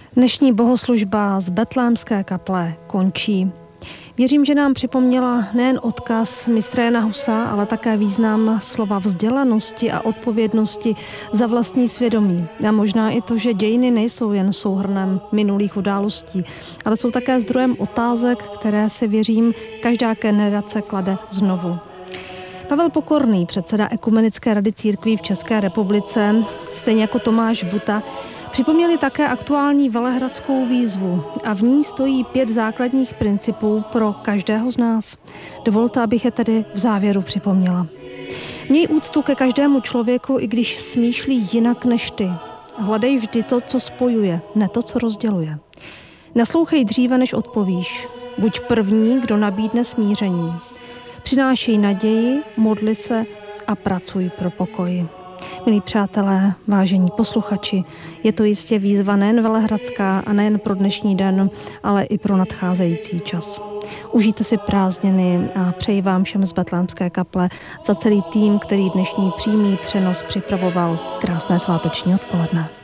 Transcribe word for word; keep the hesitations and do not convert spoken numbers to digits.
Dnešní bohoslužba z Betlémské kaple končí. Věřím, že nám připomněla nejen odkaz mistra Jana Husa, ale také význam slova vzdělanosti a odpovědnosti za vlastní svědomí. A možná i to, že dějiny nejsou jen souhrnem minulých událostí, ale jsou také zdrojem otázek, které si, věřím, každá generace klade znovu. Pavel Pokorný, předseda Ekumenické rady církví v České republice, stejně jako Tomáš Buta, připomněli také aktuální velehradskou výzvu a v ní stojí pět základních principů pro každého z nás. Dovolte, abych je tedy v závěru připomněla. Měj úctu ke každému člověku, i když smýšlí jinak než ty. Hledej vždy to, co spojuje, ne to, co rozděluje. Naslouchej dříve, než odpovíš. Buď první, kdo nabídne smíření. Přinášej naději, modli se a pracuj pro pokoj. Milí přátelé, vážení posluchači, je to jistě výzva nejen velehradská a nejen pro dnešní den, ale i pro nadcházející čas. Užijte si prázdniny a přeji vám všem z Betlémské kaple za celý tým, který dnešní přímý přenos připravoval. Krásné sváteční odpoledne.